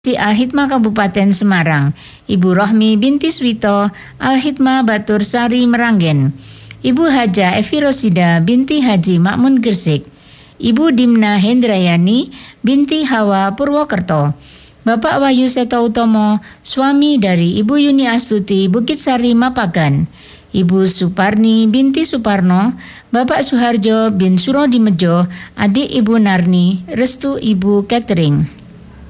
Al-Hikmah Kabupaten Semarang, Ibu Rohmi binti Swito Al-Hikmah Batur Sari Meranggen, Ibu Haja Evi Rosida binti Haji Makmun Gresik, Ibu Dimna Hendrayani binti Hawa Purwokerto, Bapak Wahyu Seto Utomo, suami dari Ibu Yuni Astuti Bukit Sari Mapagan, Ibu Suparni binti Suparno, Bapak Suharjo bin Surodimejo, adik Ibu Narni, restu Ibu Catering.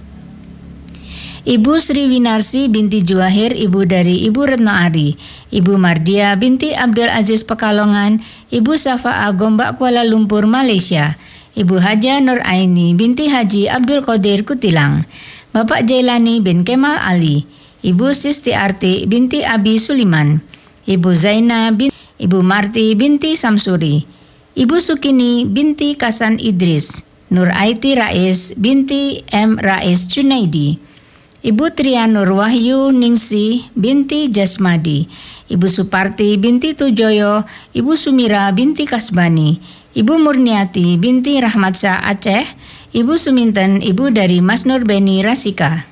Ibu Sri Winarsi binti Juwahir, ibu dari Ibu Retno Ari, Ibu Mardia binti Abdul Aziz Pekalongan, Ibu Safa'a Gombak Kuala Lumpur Malaysia, Ibu Haja Nur Aini binti Haji Abdul Qadir Kutilang, Bapak Jailani bin Kemal Ali, Ibu Sisti Arti binti Abi Suliman, Ibu Zaina binti Ibu Marti binti Samsuri, Ibu Sukini binti Kasan Idris, Nur Aiti Rais binti M. Rais Junaidi, Ibu Trianur Wahyu Ningsi binti Jasmadi, Ibu Suparti binti Tujoyo, Ibu Sumira binti Kasbani, Ibu Murniati binti Rahmatsa Aceh, Ibu Suminten, ibu dari Mas Nur Beni Rasika.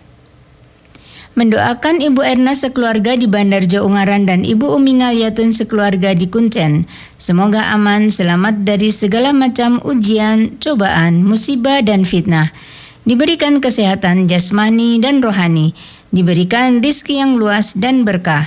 Mendoakan Ibu Erna sekeluarga di Bandar Jo Ungaran dan Ibu Umi Ngaliatun sekeluarga di Kuncen. Semoga aman, selamat dari segala macam ujian, cobaan, musibah dan fitnah. Diberikan kesehatan jasmani dan rohani, diberikan rizki yang luas dan berkah.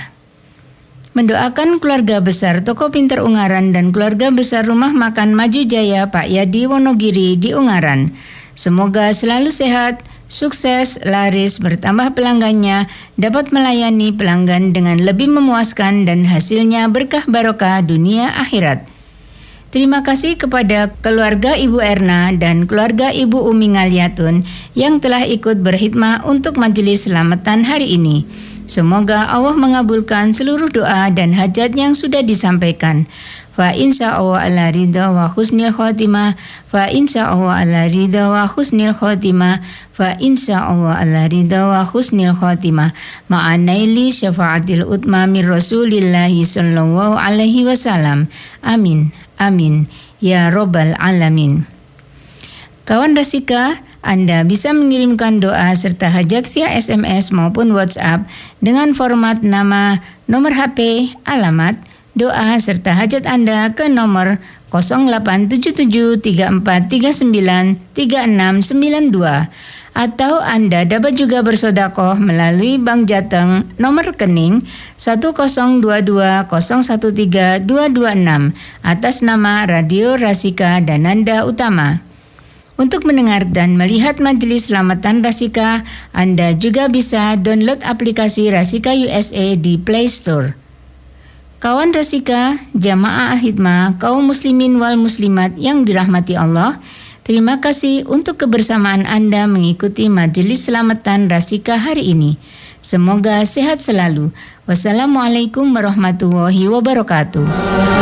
Mendoakan keluarga besar Toko Pinter Ungaran dan keluarga besar Rumah Makan Maju Jaya Pak Yadi Wonogiri di Ungaran. Semoga selalu sehat, sukses, laris, bertambah pelanggannya, dapat melayani pelanggan dengan lebih memuaskan dan hasilnya berkah barokah dunia akhirat. Terima kasih kepada keluarga Ibu Erna dan keluarga Ibu Umi Ngaliatun yang telah ikut berkhidmah untuk majelis selamatan hari ini. Semoga Allah mengabulkan seluruh doa dan hajat yang sudah disampaikan. Fa insya Allah ala ridha wa husnil khotimah, fa insya Allah ala ridha wa husnil khotimah, fa insya Allah ala ridha wa husnil khotimah, ma'anaili syafaatil utma min Rasulillahi sallallahu alaihi wasallam. Amin. Amin, ya Robbal Alamin. Kawan Rasika, Anda bisa mengirimkan doa serta hajat via SMS maupun WhatsApp dengan format nama, nomor HP, alamat, doa serta hajat Anda ke nomor 087734393692. Atau Anda dapat juga bersodakoh melalui Bank Jateng nomor rekening 10220132226 atas nama Radio Rasika Dananda Utama. Untuk mendengar dan melihat majelis selamatan Rasika, Anda juga bisa download aplikasi Rasika USA di Play Store. Kawan Rasika, jamaah Al-Hikmah, kaum muslimin wal muslimat yang dirahmati Allah, terima kasih untuk kebersamaan Anda mengikuti majelis selamatan Rasika hari ini. Semoga sehat selalu. Wassalamualaikum warahmatullahi wabarakatuh.